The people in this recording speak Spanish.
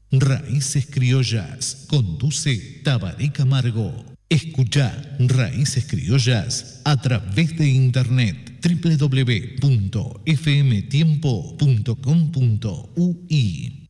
Raíces Criollas. Conduce Tabaré Camargo. Escucha Raíces Criollas a través de internet www.fmtiempo.com.ui.